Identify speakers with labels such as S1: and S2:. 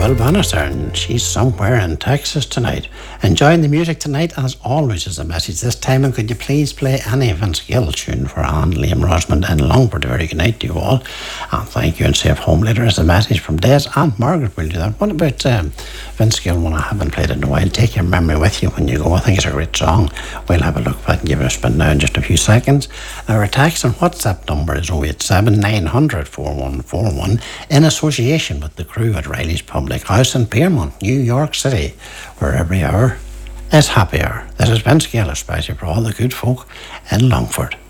S1: Will Bannister, and she's somewhere in Texas tonight. Enjoying the music tonight, and as always is a message this time, and could you please play any Vince Gill tune for Anne, Liam Rosamond and Longford? A very good night to you all, and thank you, and safe home later is a message from Des and Margaret. Will do that. What about Vince Gill, one I haven't played in a while? Take your memory with you when you go. I think it's a great song. We'll have a look back and give it a spin now in just a few seconds. Our text and WhatsApp number is 087 900 4141 in association with the crew at Riley's Public House in Piermont, New York City, where every hour is happy hour. This is Vince Gill, especially for all the good folk in Longford.